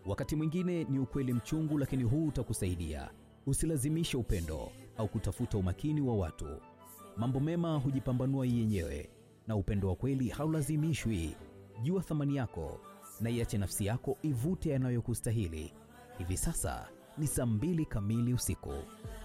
Wakati mwingine ni ukweli mchungu, lakini huu utakusaidia. Usilazimishe upendo au kutafuta umakini wa watu. Mambo mema hujipambanua yenyewe, na upendo wa kweli haulazimishwi. Jua thamani yako na iache nafsi yako ivute yanayokustahili. Hivi sasa ni saa 2 kamili usiku.